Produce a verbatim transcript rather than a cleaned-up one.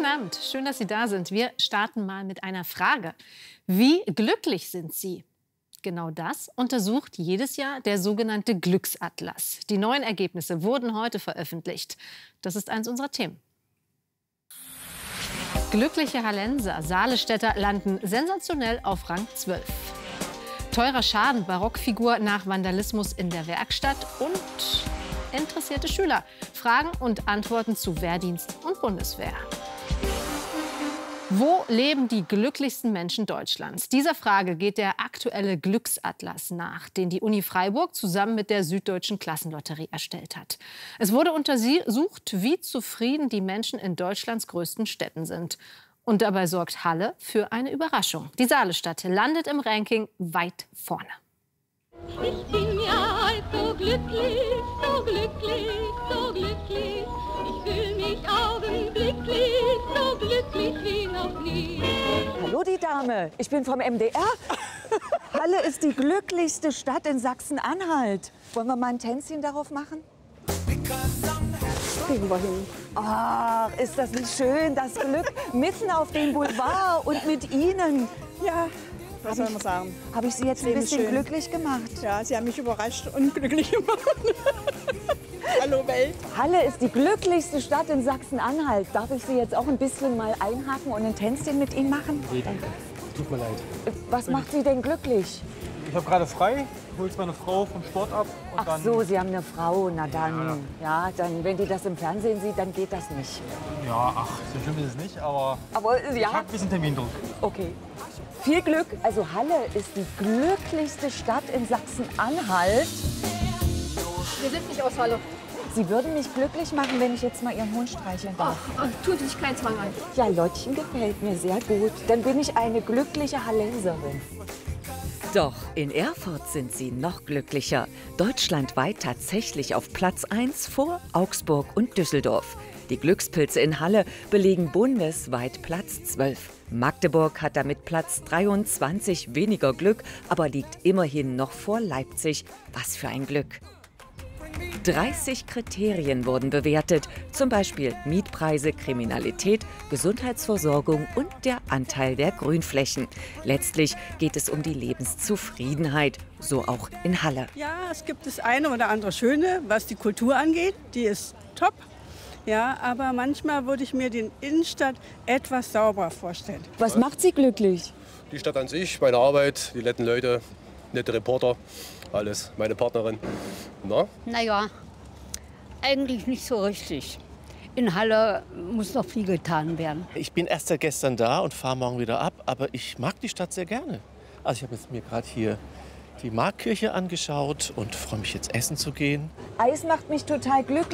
Abend, schön, dass Sie da sind. Wir starten mal mit einer Frage. Wie glücklich sind Sie? Genau das untersucht jedes Jahr der sogenannte Glücksatlas. Die neuen Ergebnisse wurden heute veröffentlicht. Das ist eins unserer Themen. Glückliche Hallenser, Salestädter landen sensationell auf Rang zwölf. Teurer Schaden, Barockfigur nach Vandalismus in der Werkstatt und interessierte Schüler. Fragen und Antworten zu Wehrdienst und Bundeswehr. Wo leben die glücklichsten Menschen Deutschlands? Dieser Frage geht der aktuelle Glücksatlas nach, den die Uni Freiburg zusammen mit der Süddeutschen Klassenlotterie erstellt hat. Es wurde untersucht, wie zufrieden die Menschen in Deutschlands größten Städten sind. Und dabei sorgt Halle für eine Überraschung. Die Saalestadt landet im Ranking weit vorne. Ich bin ja heute so glücklich, so glücklich, so glücklich. Ich fühle mich augenblicklich so glücklich wie noch nie. Hallo die Dame, ich bin vom M D R. Halle ist die glücklichste Stadt in Sachsen-Anhalt. Wollen wir mal ein Tänzchen darauf machen? Kriegen wir hin. Ach, ist das nicht schön, das Glück mitten auf dem Boulevard und mit Ihnen. Ja, was soll man sagen? Habe ich Sie jetzt ein Leben ist bisschen schön. glücklich gemacht? Ja, Sie haben mich überrascht und glücklich gemacht. Hallo Welt. Halle ist die glücklichste Stadt in Sachsen-Anhalt. Darf ich Sie jetzt auch ein bisschen mal einhaken und ein Tänzchen mit Ihnen machen? Nee, danke. Tut mir leid. Was macht Sie denn glücklich? Ich habe gerade frei, hole meine Frau vom Sport ab. Und Ach dann, so, Sie haben eine Frau. Na dann, ja. ja, dann, wenn die das im Fernsehen sieht, dann geht das nicht. Ja, ach, so schlimm ist es nicht, aber, Aber ich ja, habe ein bisschen Termindruck. okay. Viel Glück. Also Halle ist die glücklichste Stadt in Sachsen-Anhalt. Wir sind nicht aus Halle. Sie würden mich glücklich machen, wenn ich jetzt mal Ihren Hund streicheln darf. Ach, ach, tut sich kein Zwang an. Ja, Lottchen gefällt mir sehr gut. Dann bin ich eine glückliche Hallenserin. Doch in Erfurt sind sie noch glücklicher. Deutschlandweit tatsächlich auf Platz eins vor Augsburg und Düsseldorf. Die Glückspilze in Halle belegen bundesweit Platz zwölf. Magdeburg hat damit Platz dreiundzwanzig weniger Glück, aber liegt immerhin noch vor Leipzig. Was für ein Glück! dreißig Kriterien wurden bewertet, zum Beispiel Mietpreise, Kriminalität, Gesundheitsversorgung und der Anteil der Grünflächen. Letztlich geht es um die Lebenszufriedenheit, so auch in Halle. Ja, es gibt das eine oder andere Schöne, was die Kultur angeht. Die ist top. Ja, aber manchmal würde ich mir die Innenstadt etwas sauberer vorstellen. Was macht Sie glücklich? Die Stadt an sich, meine Arbeit, die netten Leute, nette Reporter, alles, meine Partnerin. Na? Naja, eigentlich nicht so richtig. In Halle muss noch viel getan werden. Ich bin erst seit gestern da und fahre morgen wieder ab, aber ich mag die Stadt sehr gerne. Also ich habe jetzt mir gerade hier die Markkirche angeschaut und freue mich jetzt essen zu gehen. Eis macht mich total glücklich.